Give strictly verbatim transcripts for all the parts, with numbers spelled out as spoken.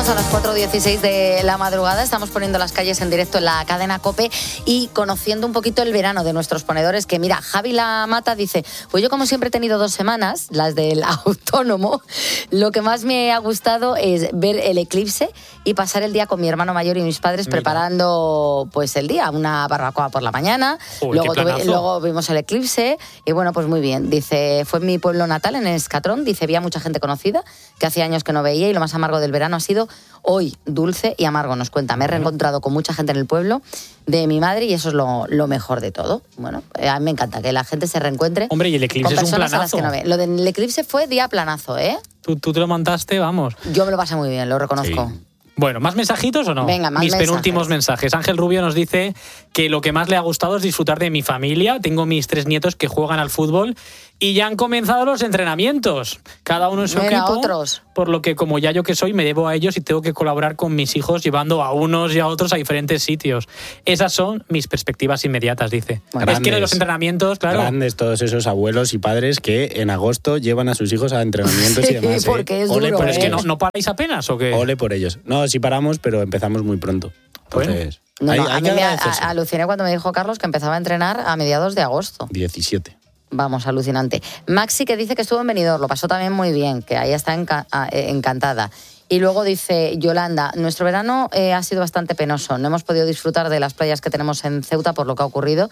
a las cuatro dieciséis de la madrugada. Estamos poniendo las calles en directo en la cadena COPE y conociendo un poquito el verano de nuestros ponedores. Que mira, Javi La Mata dice, pues yo como siempre he tenido dos semanas, las del autónomo. Lo que más me ha gustado es ver el eclipse y pasar el día con mi hermano mayor y mis padres mira. preparando pues el día, una barbacoa por la mañana. Uy, luego, tuve, luego vimos el eclipse y bueno, pues muy bien. Dice, fue en mi pueblo natal, en Escatrón. Dice, había mucha gente conocida que hacía años que no veía y lo más amargo del verano ha sido hoy, dulce y amargo, nos cuenta. Me he reencontrado con mucha gente en el pueblo de mi madre y eso es lo, lo mejor de todo. Bueno, a mí me encanta que la gente se reencuentre. Hombre, y el eclipse con es un planazo. A las que no ve. Lo del eclipse fue día planazo, ¿eh? Tú, tú te lo montaste, vamos. Yo me lo pasé muy bien, lo reconozco. Sí. Bueno, ¿más mensajitos o no? Venga, más Mis mensajes. penúltimos mensajes. Ángel Rubio nos dice que lo que más le ha gustado es disfrutar de mi familia. Tengo mis tres nietos que juegan al fútbol y ya han comenzado los entrenamientos. Cada uno en su Mira, equipo. Otros. Por lo que, como ya yo que soy, me debo a ellos y tengo que colaborar con mis hijos llevando a unos y a otros a diferentes sitios. Esas son mis perspectivas inmediatas, dice. Bueno, es que los entrenamientos, claro. Grandes todos esos abuelos y padres que en agosto llevan a sus hijos a entrenamientos sí, y demás. porque ¿eh? es Ole duro, por ¿Pero es ¿eh? que no, no paráis apenas o qué? Ole por ellos. No, sí paramos, pero empezamos muy pronto. Entonces, no, hay, no, hay a mí que me agradecerse. a, aluciné cuando me dijo Carlos que empezaba a entrenar a mediados de agosto. diecisiete. Vamos, alucinante. Maxi, que dice que estuvo en Benidorm, lo pasó también muy bien, que ahí está enca- encantada. Y luego dice Yolanda, nuestro verano eh, ha sido bastante penoso. No hemos podido disfrutar de las playas que tenemos en Ceuta por lo que ha ocurrido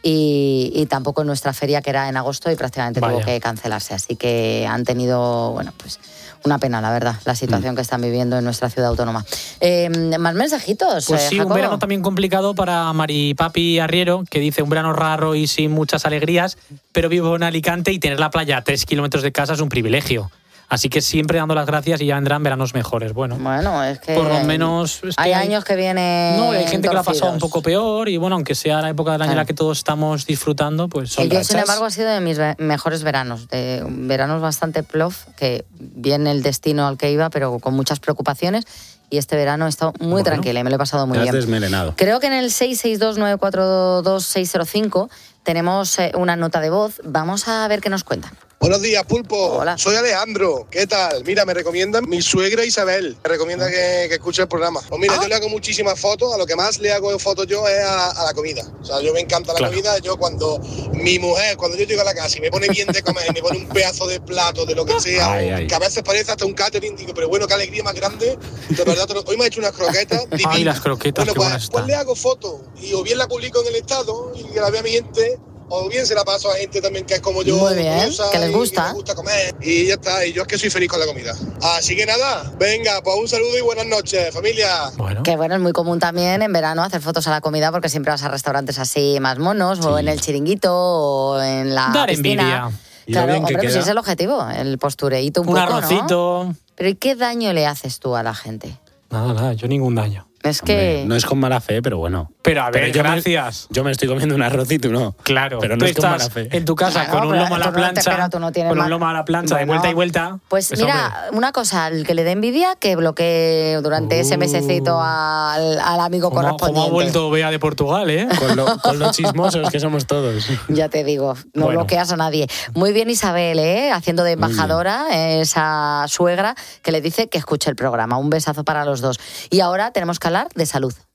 y, y tampoco en nuestra feria, que era en agosto, y prácticamente Vaya. tuvo que cancelarse. Así que han tenido, bueno, pues una pena, la verdad, la situación mm. que están viviendo en nuestra ciudad autónoma. Eh, ¿Más mensajitos, Pues eh, sí, Jacobo? un verano también complicado para Mari Papi Arriero, que dice un verano raro y sin muchas alegrías, pero vivo en Alicante y tener la playa a tres kilómetros de casa es un privilegio. Así que siempre dando las gracias y ya vendrán veranos mejores. Bueno, bueno es que por lo menos... Es que hay, hay años que vienen No, hay gente torcidos. que lo ha pasado un poco peor y bueno, aunque sea la época del año en la que todos estamos disfrutando, pues son Yo, rachas. sin embargo, ha sido de mis mejores veranos. De veranos bastante plof, que bien el destino al que iba, pero con muchas preocupaciones. Y este verano he estado muy bueno, tranquila y me lo he pasado muy te has bien. desmelenado. Creo que en el seis seis dos nueve cuatro dos seis cero cinco tenemos eh, una nota de voz. Vamos a ver qué nos cuentan. Buenos días, Pulpo. Hola. Soy Alejandro. ¿Qué tal? Mira, me recomienda mi suegra Isabel. Me recomienda que, que escuche el programa. Pues mira, ¿Ah? yo le hago muchísimas fotos. A lo que más le hago fotos yo es a, a la comida. O sea, yo me encanta la claro. comida. Yo cuando mi mujer, cuando yo llego a la casa y me pone bien de comer, me pone un pedazo de plato, de lo que sea, ay, ay. que a veces parece hasta un catering, digo, pero bueno, qué alegría más grande. De verdad, hoy me ha hecho unas croquetas divinas. Ay, las croquetas, bueno, qué pues, buenas pues le hago fotos y o bien la publico en el estado y que la vea mi gente, o bien se la paso a gente también que es como yo. Muy bien, que les gusta. Que les gusta comer. Y ya está, y yo es que soy feliz con la comida. Así que nada, venga, pues un saludo y buenas noches, familia. Bueno. Que bueno, es muy común también en verano hacer fotos a la comida porque siempre vas a restaurantes así más monos, sí. o en el chiringuito, o en la Dar piscina. Envidia. Claro, hombre, pues ese es el objetivo, el postureíto un, un poco, arrocito. ¿no? Pero ¿y qué daño le haces tú a la gente? Nada, nada, yo ningún daño. Es que... Hombre, no es con mala fe, pero bueno. Pero a ver, pero yo gracias. Me, yo me estoy comiendo un arroz y tú no. Claro. Pero no tú es con estás mala fe. En tu casa claro, con un lomo a la plancha. No te, no con mal... un lomo a la plancha bueno, de vuelta y vuelta. Pues, pues mira, hombre. una cosa, al que le dé envidia, que bloquee durante uh, ese mesecito al, al amigo como, correspondiente. Como ha vuelto Bea de Portugal, ¿eh? Con, lo, con los chismosos que somos todos. Ya te digo, no bueno. bloqueas a nadie. Muy bien, Isabel, ¿eh? Haciendo de embajadora, esa suegra que le dice que escuche el programa. Un besazo para los dos. Y ahora tenemos que hablar de salud.